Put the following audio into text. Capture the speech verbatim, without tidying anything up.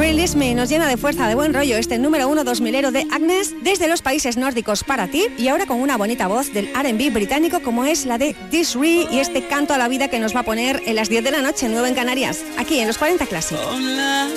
Release Me nos llena de fuerza, de buen rollo este número uno dos milero de Agnes desde los países nórdicos para ti, y ahora con una bonita voz del R and B británico como es la de Des'ree y este canto a la vida que nos va a poner en las diez de la noche, nueve en Canarias, aquí en los cuarenta Classic.